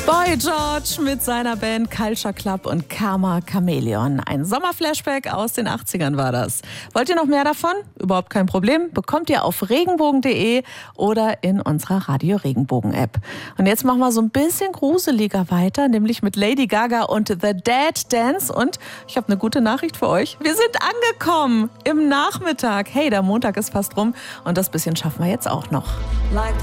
Boy George mit seiner Band Culture Club und Karma Chameleon. Ein Sommerflashback aus den 80ern war das. Wollt ihr noch mehr davon? Überhaupt kein Problem. Bekommt ihr auf regenbogen.de oder in unserer Radio Regenbogen App. Und jetzt machen wir so ein bisschen gruseliger weiter, nämlich mit Lady Gaga und The Dead Dance. Und ich habe eine gute Nachricht für euch. Wir sind angekommen im Nachmittag. Hey, der Montag ist fast rum und das bisschen schaffen wir jetzt auch noch.